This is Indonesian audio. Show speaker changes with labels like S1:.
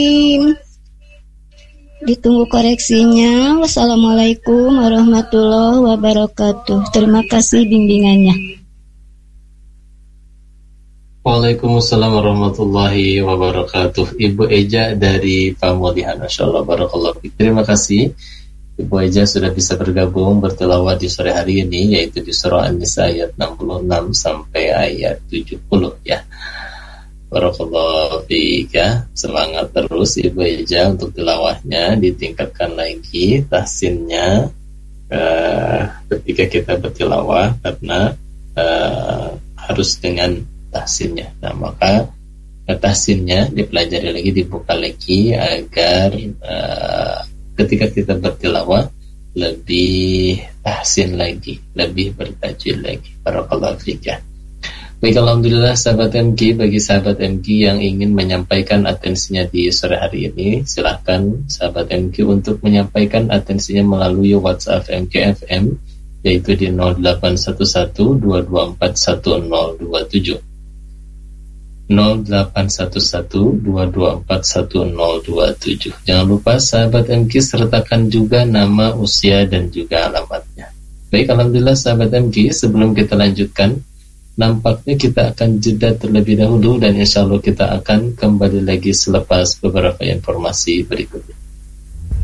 S1: Ditunggu koreksinya. Wassalamualaikum warahmatullahi wabarakatuh. Terima kasih bimbingannya.
S2: Waalaikumsalam warahmatullahi wabarakatuh. Ibu Eja dari Pamulihan, Masya Allah, barakallahu fiik. Terima kasih Ibu Eja sudah bisa bergabung bertilawah di sore hari ini, yaitu di surah An-Nisa ayat 66 sampai ayat 70 ya. Barakallahu fiik ya. Semangat terus Ibu Eja untuk tilawahnya, ditingkatkan lagi tahsinnya ketika kita bertilawah, karena harus dengan tahsinnya. Nah, maka tahsinnya dipelajari lagi, dibuka lagi agar ketika kita bertilawah lebih tahsin lagi, lebih bertajwid lagi. Barakallahu fiik ya. Baik, alhamdulillah sahabat MG, bagi sahabat MG yang ingin menyampaikan atensinya di sore hari ini, silahkan sahabat MG untuk menyampaikan atensinya melalui WhatsApp MGFM, yaitu di 0811-224-1027 0811-224-1027. Jangan lupa sahabat MG sertakan juga nama, usia, dan juga alamatnya. Baik, alhamdulillah sahabat MG, sebelum kita lanjutkan, nampaknya kita akan jeda terlebih dahulu, dan insya Allah kita akan kembali lagi selepas beberapa informasi berikut ini.